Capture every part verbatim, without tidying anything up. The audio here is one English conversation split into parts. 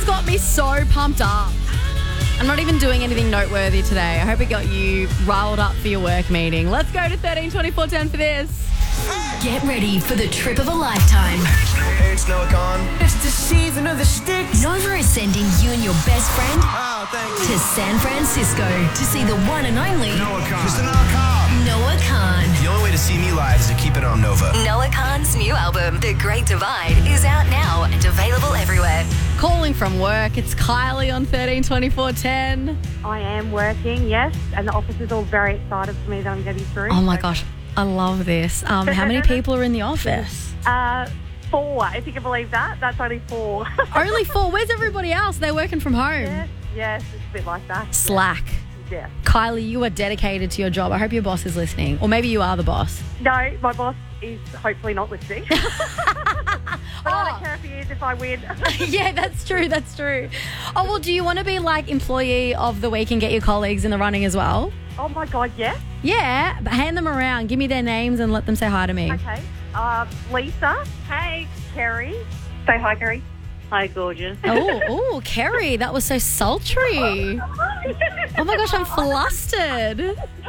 got me so pumped up. I'm not even doing anything noteworthy today. I hope it got you riled up for your work meeting. Let's go to thirteen twenty-four ten for this. Get ready for the trip of a lifetime. Hey, it's Noah Khan. It's the season of the sticks. Nova is sending you and your best friend Oh, thank you. to San Francisco to see the one and only Noah Khan. Mister Noah Khan. Noah Khan. The only way to see me live is to keep it on Nova. Noah Khan's new album, The Great Divide, is out now and available everywhere. Calling from work, it's Kylie on thirteen twenty-four ten. I am working, yes, and the office is all very excited for me that I'm getting through. Oh my gosh, I love this. Um, how many people are in the office? Uh, four, if you can believe that. That's only four. Only four. Where's everybody else? They're working from home. yes, yes, it's a bit like that. Slack. Yeah. Kylie, you are dedicated to your job. I hope your boss is listening. Or maybe you are the boss. No, my boss is hopefully not listening. But I Oh. don't care if he is if I win. Yeah, that's true. That's true. Oh, well, do you want to be like employee of the week and get your colleagues in the running as well? Oh my God, yes. Yeah, but hand them around. Give me their names and let them say hi to me. Okay. Uh, Lisa. Hey. Kerry. Say hi, Kerry. Hi, gorgeous. Oh, oh, Kerry, that was so sultry. Oh my gosh, I'm flustered.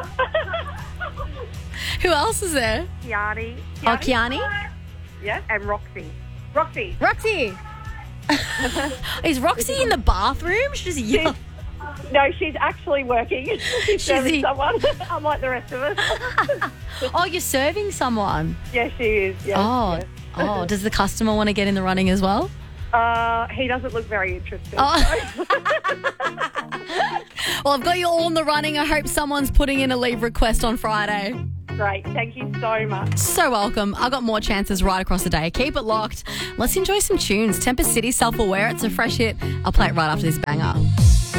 Who else is there? Kiani. Oh, Kiani? Yes. And Roxy. Roxy. Roxy. Is Roxy in the bathroom? She's just yelling. No, she's actually working. She's serving She's- someone, unlike the rest of us. Oh, you're serving someone. Yes, she is. Yes, Oh, yes. oh, does the customer want to get in the running as well? Uh, he doesn't look very interested. Oh. Well, I've got you all in the running. I hope someone's putting in a leave request on Friday. Great. Thank you so much. So welcome. I've got more chances right across the day. Keep it locked. Let's enjoy some tunes. Tempest City, Self-Aware. It's a fresh hit. I'll play it right after this banger.